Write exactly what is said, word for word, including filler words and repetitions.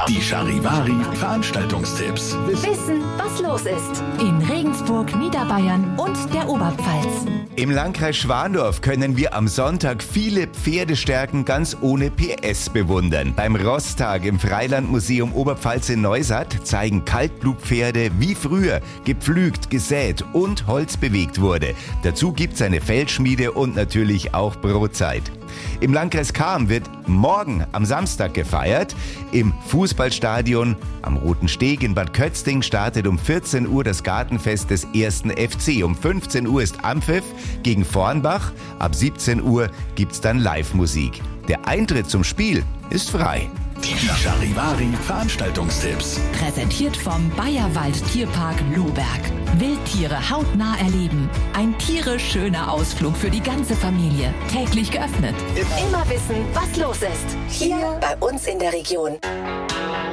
weiter. Die Charivari Veranstaltungstipps. Wissen, was los ist. In Regensburg, Niederbayern und der Oberpfalz. Im Landkreis Schwandorf können wir am Sonntag viele Pferdestärken ganz ohne P S bewundern. Beim Rosstag im Freilandmuseum Oberpfalz in Neustadt zeigen Kaltblutpferde, wie früher gepflügt, gesät und Holz bewegt wurde. Dazu gibt's eine Feldschmiede und natürlich auch Brotzeit. Im Landkreis Cham wird morgen am Samstag gefeiert. Im Fußballstadion am Roten Steg in Bad Kötzting startet um vierzehn Uhr das Gartenfest des ersten F C. Um fünfzehn Uhr ist Anpfiff gegen Vornbach. Ab siebzehn Uhr gibt's dann Live-Musik. Der Eintritt zum Spiel ist frei. Die Charivari Veranstaltungstipps. Präsentiert vom Bayerwald Tierpark Lohberg. Wildtiere hautnah erleben. Ein tierisch schöner Ausflug für die ganze Familie. Täglich geöffnet. Immer wissen, was los ist. Hier bei uns in der Region.